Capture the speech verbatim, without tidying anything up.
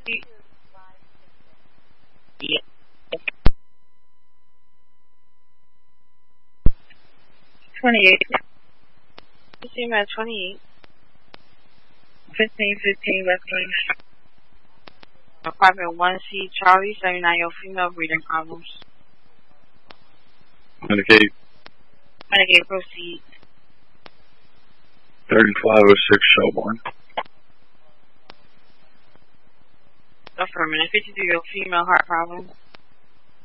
Yeah. twenty-eight. You see him at twenty-eight. fifteen fifteen West King. Apartment one C, Charlie, seventy-nine, your female, breathing problems. Medicaid. Medicaid, proceed. thirty-five oh six Shelbourne. Affirmative. fifty-three, your female, heart problems.